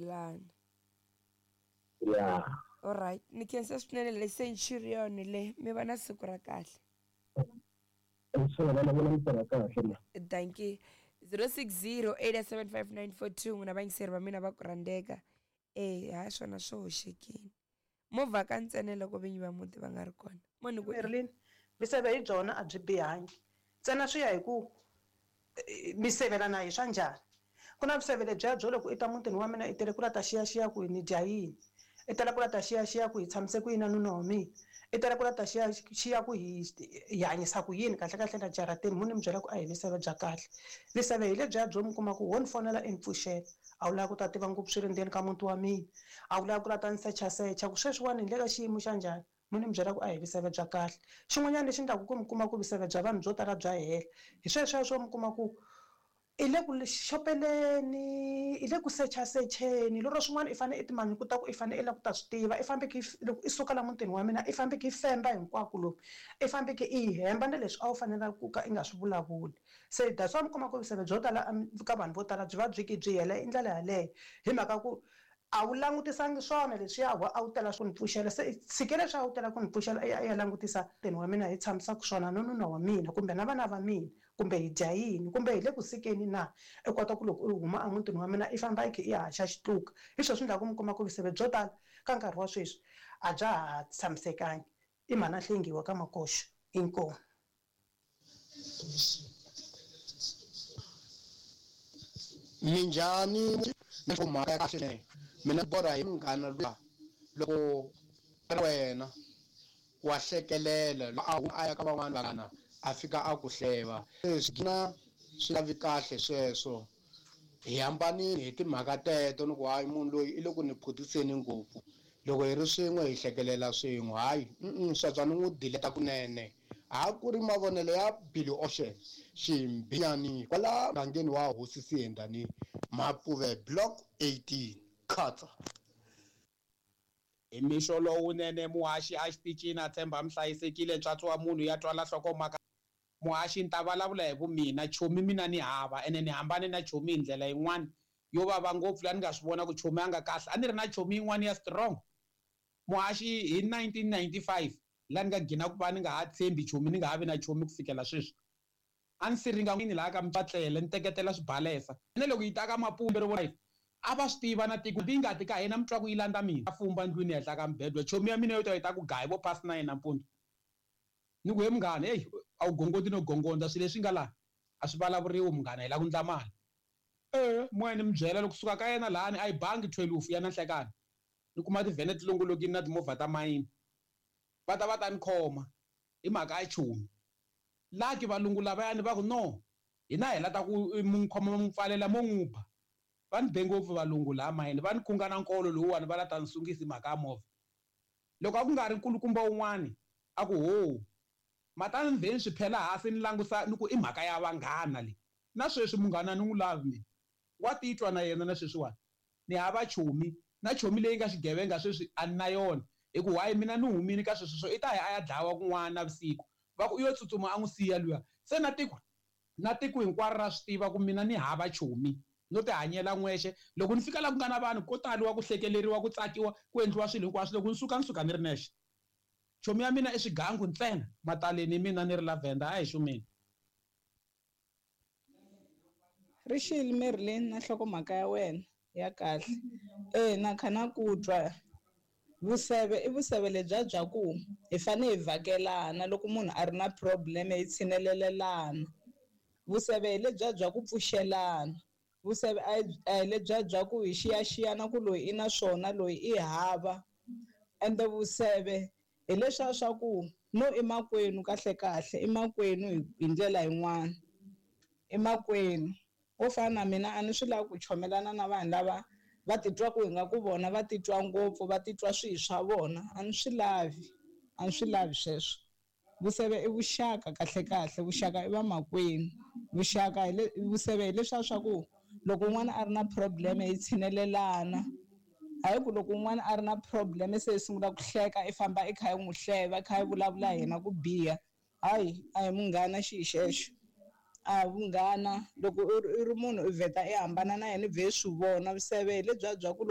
vakelana. Yeah. All right, ni khensa swinene le Centurion le mi va na siku ra kahle. Thank you. 060875942 n'wina vayingiseri va mina va ku rhandzeka. Ha swona swo hoxekile. Movha ka ntsena loko vinyi va muti va nga ri kona. Merlin miseve hi byona a byi bihangi ntsena swi ya hi ku miseve na hi swa njhani ku na miseve lebyiya byo loko i ta mutini wa mina i tele ku la ta xiyaxiya ku ni dya yini i tele ku la ta xiyaxiya ku hi tshhamise ku yini na nuna wa mina i tele ku la ta xiyaxiya ku hi hanyisa ku yini kahle kahle na jaratini mu ni mi byela ku a hi miseve bya kahle miseve hi lebyiya byo mi kuma ku wo ni fonela i ni pfuxela a wu lavi ku ta tiva ngopfu swi ri ndzeni ka muti wa mina a wu lavi ku la ta ni secha ku sweswiwani hi le ka xiyimo xa njhani mu ni mi byela ku a hi viseve bya kahle xin'wanyana lexi endlaku ku mi kuma ku viseve bya vanhu byo tala bya hela hi sweswo mi kuma ku i le ku xopeleni i le ku secheni lero swin'wana i fanele i timanya ku ta ku i fanele i la ku ta swi tiva i fambe loko i suka la mutini wa mina i fambe ki femba hinkwako lomu i fambe ki i hemba na leswi a wu fanele ku ka i nga swi vulavuli se that's why mi kuma ku viseve byo tala ka vanhu vo tala byi va byi hela i ndlela yaleyo hi mhaka ku a wu langutisangi swona leswiya a wu tela ku ni pfuxela se tshike leswi a wu tela ku ni pfuxela i ya langutisa mutini wa mina hi tshamisaka swona na nuna wa mina kumbe na vana va mina kumbe hi dya yini kumbe hi le ku sikeni na i kota ku loko i huma emutini wa mina i famba i khe i haxa xitluka hi sweswo endlaku mi kuma ku viseve byo tala ka nkarhi wa sweswi a bya ha tshamisekangi i mhana hlengiwa ka makoxo inkomu minjhani na mhaka ya kahle mina borha hi munghana luya loko wena wa hlekelela a ya ka van'wana vanghana a fika a ku hleva leswi na swi lavi kahle sweswo hi hambanile hi timhaka teto ni ku hayi munhu loyi i le ku ni phutiseni ngopfu loko hi ri swin'we hi hlekelela swin'we hayi sweswo ni n'wi dileta kunene ha ku ri mavonelo ya Billy Ocean ximbinyani kwala mugangeni wa Hosi Siyenda ni Mapuve block 18 Khatsa. Hi mixo lowunene muhaxi a xitichini a tshemba mi hlayisekile ntswatsi wa munhu ya twala nhlokomhaka muhaxi ni ta vulavula hi vumina chomi mina ni hava ene ni hambane na chomi hi ndlela yin'wana yo vava ngopfu la ni nga swi vona ku chomi a nga kahle a ni ri na chomi yin'wana ya strong muhaxi hi 1995 la ni nga gina ku va ni nga ha tshembi chomi ni nga ha vi na chomi ku fikela sweswi a ni siringa n'wini laha ka mpfatlele ni teketela swibalesa ene loko yi ta ka Mapumbe ri vona a va swi tiva na tiko ti ngati ka hina mi twa ku yi landza mina a fumba ndlwini henhla ka mbedwa chomi ya mina yo ta yi ta ku gayi vo pasi na yena nampundzu ni ku he munghana heyi a wu gongoti no gongonda swilo leswi nga laha a swi vulavuriwi munghana hi la ku ndla mali moya ni mi byela loko suka ka yena lahani a yi bangi 12 ya nanhlekani ni kuma tivhene tilongolokini na timovha ta mayini va ta ni khoma hi mhaka ya chomi laki valungu lavayani va ku no hina hela ta ku mu khoma mu pfalela mo n'wi ba va ni be ngopfu valungu laha mayini va ni kunga na nkolo lowuwani va la ta ni sungisi mhaka ya movha loko a ku nga ri nkulukumba wun'wani a ku ho matani ni vheni swi phela hansi ni langusa ni ku i mhaka ya vanghana leyi na sweswi munghana ni n'wi lavi mina wa titwa na yena na sweswiwani ni hava chomi na chomi leyi nga xigevenga sweswi a ni na yona hi ku hayi mina ni humini ka sweswo i ta hi a ya dlawa kun'wana navusiku va ku i yo tsutsuma a n'wi siya luya se na tiko hinkwaro ra swi tiva ku mina ni hava chomi no ti hanyela n'wexe loko ni fika la ku nga na vanhu ko taliwa ku hlekeleriwa ku tsakiwa ku endliwa swilo hinkwaswo loko ni suka ni ri nexe chomi ya mina i swigangu ntsena mataleni mina ni ri lavenda a hi xumeni Rixile Merlin na nhlokomhaka ya wena ya kahle na khana ku twa vuseve i vuseve lebya bya ku hi fanele hi vhakelana loko munhu a ri na problem hi tshinelelelana vuseve hi lebya bya ku pfuxelana vuseve a hi lebya bya ku hi xiyaxiyana ku loyi i na swona loyi i hava ende vuseve hi leswiya swa ku no emakwenu kahle emakwenu hi ndlela yin'wana emakwenu wo fana na mina a ni swi lava ku chomelana na vanhu lava va titwa ku hi nga ku vona va titwa ngopfu va titwa swilo swa vona a ni swi lavi sweswo vuseve i vuxaka kahle vuxaka i vamakwenu vuxaka vuseve hi leswiya swa ku loko un'wana a ri na problem hi tshinelelana hayi ku loko un'wana a ri na problem se hi sungula ku hleka i famba i kha hi n'wi hleva i kha hi vulavula yena ku biha hayi a hi munghana xihi xexo a vunghana loko i ri munhu i vheta i hambana na yena i vhe swi vona vuseve hi lebyiya bya ku